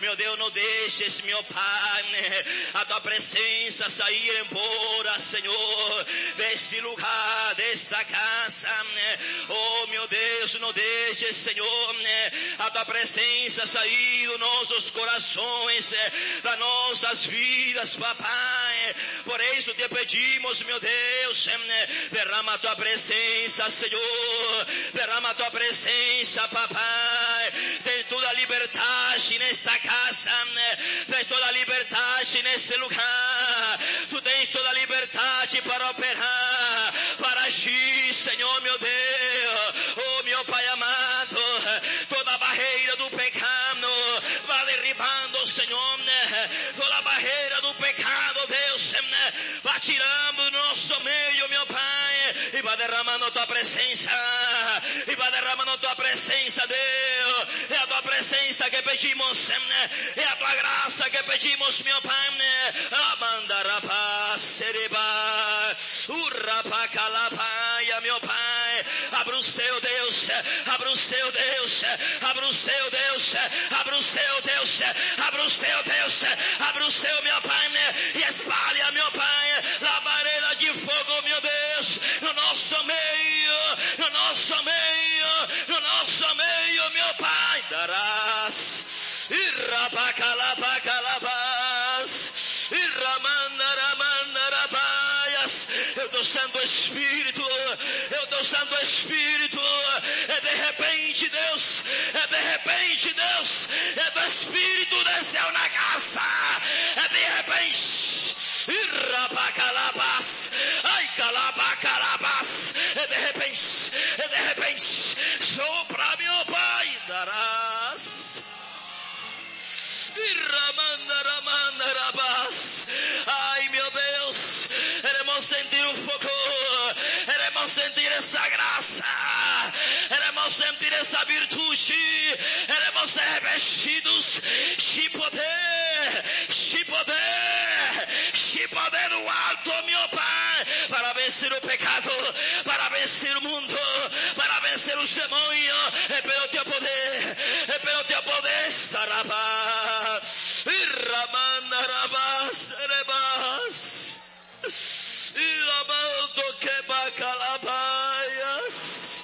Meu Deus, não deixes, meu Pai, a tua presença sair embora, Senhor, deste lugar, desta casa. Oh, meu Deus, não deixes, Senhor, a tua presença sair dos nossos corações, das nossas vidas, papai. Por isso te pedimos, meu Deus, derrama a tua presença, Senhor, derrama a tua presença, papai. Tem toda a liberdade nesta casa, tem toda a liberdade nesse lugar. Tu tens toda a liberdade para operar, para agir, Senhor, meu Deus. Oh, meu Pai amado, toda a barreira do pecado vai derribando, Senhor, toda a barreira do pecado, Deus, vai tirando do nosso meio, meu Pai, e vai derramando a tua presença, e vai derramando a tua presença, Deus. É a tua presença que pedimos, é a tua graça que pedimos, meu Pai. Amandarapá, sereba, urrapacalapaia, meu Pai. Abra o seu Deus, abra o seu Deus, abra o seu Deus, abra o seu Deus, abra o seu Deus, abra o seu, meu Pai, e espalha, meu Pai, labareda de fogo, meu Deus, no nosso meio, no nosso meio, no nosso meio, meu Pai. Darás, irrapacalapacalabás, irramandaramandarabai. Eu estou Santo Espírito, eu estou Santo Espírito, é de repente, Deus, é de repente, Deus, é do Espírito desceu na casa, é de repente, irrapacalabás, ai calabacalabás, é de repente, sopra, meu Pai, darás. Ai, meu Deus, queremos sentir o fogo, queremos sentir essa graça, queremos sentir essa virtude, queremos ser revestidos de poder, de poder, de poder do alto, meu Pai, para vencer o pecado, para vencer o mundo, para vencer os demônios. É pelo teu poder, é pelo teu poder, Sarabá. Irramandarabás, erebás, Ilamaldo que bacalabaias.